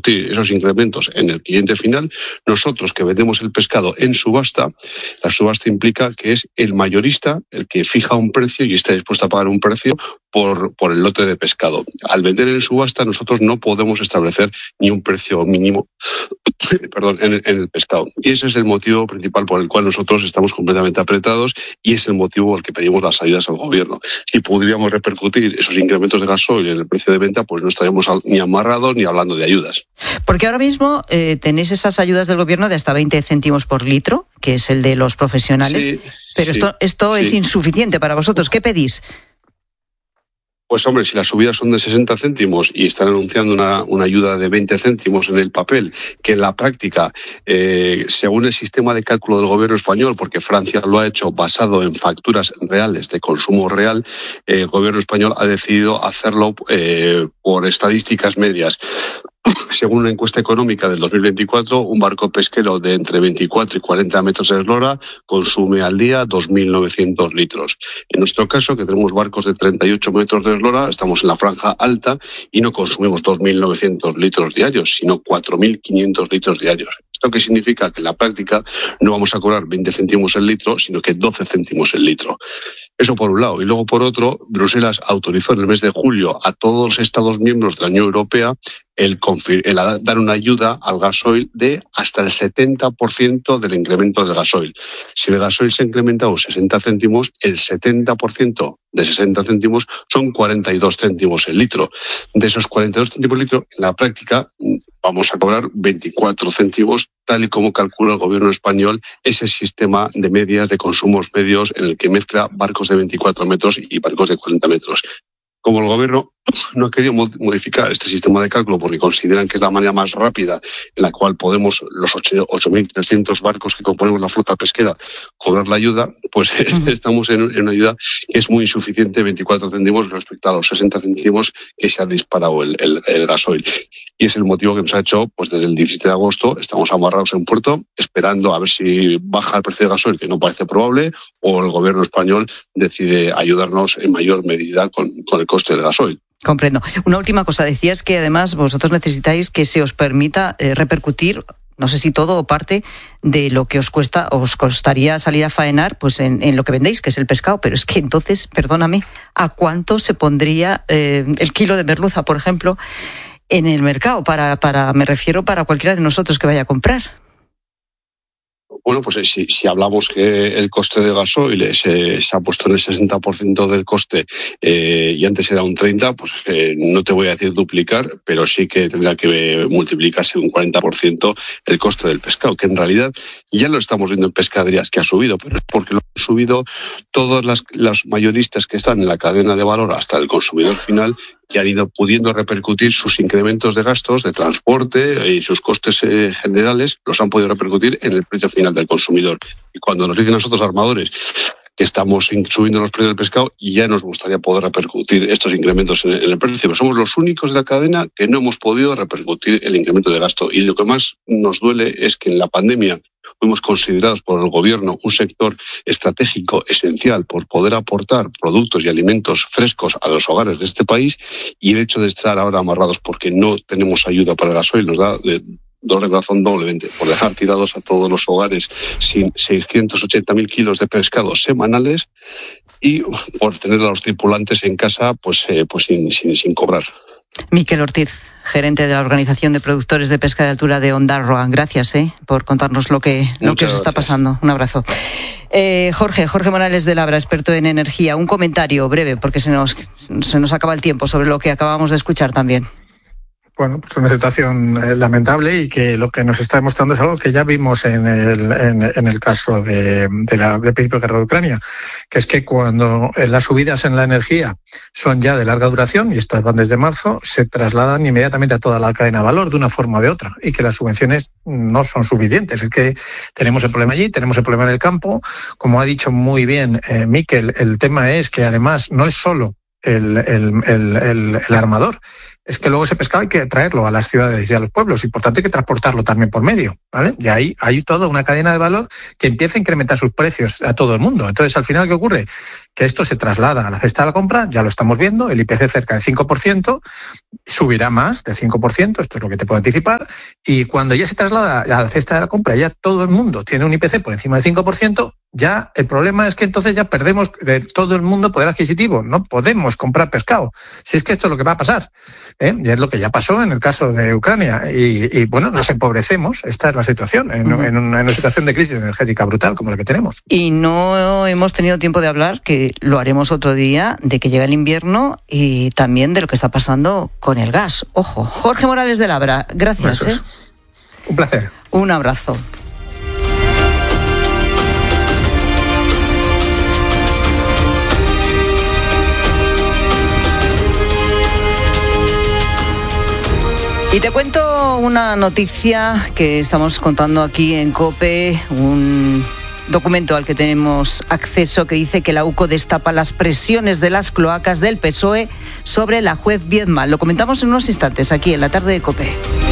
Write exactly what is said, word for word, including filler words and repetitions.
repercutir esos incrementos en el cliente final. Nosotros que vendemos el pescado en subasta, la subasta implica que es el mayorista el que fija un precio y está dispuesto a pagar un precio por, por el lote de pescado. Al vender en subasta nosotros no podemos establecer ni un precio mínimo perdón, en, en el pescado. Y ese es el motivo principal por el cual nosotros estamos completamente apretados y es el motivo por el que pedimos las ayudas al gobierno. Si pudiéramos repercutir esos incrementos de gasoil en el precio de venta, pues no estaríamos ni amarrados ni hablando de ayudas. Porque ahora mismo eh, tenéis esas ayudas del gobierno de hasta veinte céntimos por litro, que es el de los profesionales, sí, pero sí, esto, esto sí. es insuficiente para vosotros. ¿Qué pedís? Pues hombre, si las subidas son de sesenta céntimos y están anunciando una, una ayuda de veinte céntimos en el papel, que en la práctica, eh, según el sistema de cálculo del gobierno español, porque Francia lo ha hecho basado en facturas reales de consumo real, eh, el gobierno español ha decidido hacerlo eh, por estadísticas medias. Según una encuesta económica del dos mil veinticuatro, un barco pesquero de entre veinticuatro y cuarenta metros de eslora consume al día dos mil novecientos litros. En nuestro caso, que tenemos barcos de treinta y ocho metros de eslora, estamos en la franja alta y no consumimos dos mil novecientos litros diarios, sino cuatro mil quinientos litros diarios. ¿Esto qué significa? Que en la práctica no vamos a cobrar veinte céntimos el litro, sino que doce céntimos el litro. Eso por un lado. Y luego por otro, Bruselas autorizó en el mes de julio a todos los Estados miembros de la Unión Europea el, el dar una ayuda al gasoil de hasta el setenta por ciento del incremento del gasoil. Si el gasoil se ha incrementado sesenta céntimos, el setenta por ciento de sesenta céntimos son cuarenta y dos céntimos el litro. De esos cuarenta y dos céntimos el litro, en la práctica vamos a cobrar veinticuatro céntimos, tal y como calcula el gobierno español ese sistema de medias de consumos medios en el que mezcla barcos de veinticuatro metros y barcos de cuarenta metros. Como el gobierno no ha querido modificar este sistema de cálculo porque consideran que es la manera más rápida en la cual podemos, los ocho mil trescientos barcos que componemos la flota pesquera, cobrar la ayuda, pues uh-huh. estamos en, en una ayuda que es muy insuficiente, veinticuatro céntimos respecto a los sesenta céntimos que se ha disparado el, el, el gasoil. Y es el motivo que nos ha hecho, pues desde el diecisiete de agosto, estamos amarrados en puerto, esperando a ver si baja el precio del gasoil, que no parece probable, o el gobierno español decide ayudarnos en mayor medida con, con el coste del gasoil. Comprendo. Una última cosa, decías que además vosotros necesitáis que se os permita eh, repercutir, no sé si todo o parte de lo que os cuesta, os costaría salir a faenar, pues en, en lo que vendéis, que es el pescado, pero es que entonces, perdóname, ¿a cuánto se pondría eh, el kilo de merluza, por ejemplo, en el mercado? Para, para, me refiero para cualquiera de nosotros que vaya a comprar. Bueno, pues si, si hablamos que el coste de gasoil se, se ha puesto en el sesenta por ciento del coste eh, y antes era un treinta por ciento, pues eh, no te voy a decir duplicar, pero sí que tendrá que multiplicarse un cuarenta por ciento el coste del pescado, que en realidad ya lo estamos viendo en pescaderías que ha subido, pero es porque lo han subido todos las, los mayoristas que están en la cadena de valor hasta el consumidor final, que han ido pudiendo repercutir sus incrementos de gastos de transporte y sus costes eh, generales, los han podido repercutir en el precio final del consumidor. Y cuando nos dicen a nosotros armadores que estamos subiendo los precios del pescado, y ya nos gustaría poder repercutir estos incrementos en el precio, pero somos los únicos de la cadena que no hemos podido repercutir el incremento de gasto. Y lo que más nos duele es que en la pandemia fuimos considerados por el gobierno un sector estratégico esencial por poder aportar productos y alimentos frescos a los hogares de este país, y el hecho de estar ahora amarrados porque no tenemos ayuda para el gasoil nos da de doble razón doblemente, por dejar tirados a todos los hogares sin seiscientos ochenta mil kilos de pescado semanales y por tener a los tripulantes en casa pues, eh, pues sin, sin, sin cobrar. Miquel Ortiz, gerente de la Organización de Productores de Pesca de Altura de Ondarroa. Gracias eh, por contarnos lo que, lo que os está pasando. Un abrazo. Eh, Jorge, Jorge Morales de Labra, experto en energía. Un comentario breve, porque se nos, se nos acaba el tiempo, sobre lo que acabamos de escuchar también. Bueno, pues una situación eh, lamentable, y que lo que nos está demostrando es algo que ya vimos en el, en, en el caso de, de la del principio de guerra de Ucrania, que es que cuando las subidas en la energía son ya de larga duración, y estas van desde marzo, se trasladan inmediatamente a toda la cadena de valor de una forma o de otra, y que las subvenciones no son suficientes. Es que tenemos el problema allí, tenemos el problema en el campo. Como ha dicho muy bien eh, Miquel, el tema es que además no es solo el, el, el, el, el armador, es que luego ese pescado hay que traerlo a las ciudades y a los pueblos, y por tanto hay que transportarlo también por medio, ¿vale? Y ahí hay toda una cadena de valor que empieza a incrementar sus precios a todo el mundo. Entonces, al final, ¿qué ocurre? que esto se traslada a la cesta de la compra, ya lo estamos viendo, el I P C cerca del cinco por ciento, subirá más del cinco por ciento, esto es lo que te puedo anticipar, y cuando ya se traslada a la cesta de la compra, ya todo el mundo tiene un I P C por encima del cinco por ciento, ya el problema es que entonces ya perdemos de todo el mundo poder adquisitivo, no podemos comprar pescado, si es que esto es lo que va a pasar, ¿eh? Y es lo que ya pasó en el caso de Ucrania, y, y bueno, nos empobrecemos, esta es la situación, en, uh-huh. en, una, en una situación de crisis energética brutal como la que tenemos. Y no hemos tenido tiempo de hablar, que lo haremos otro día, de que llega el invierno y también de lo que está pasando con el gas. Ojo, Jorge Morales de Labra, gracias. ¿eh? Un placer. Un abrazo. Y te cuento una noticia que estamos contando aquí en COPE, un documento al que tenemos acceso que dice que la U C O destapa las presiones de las cloacas del P S O E sobre la juez Viedma. Lo comentamos en unos instantes aquí en la tarde de COPE.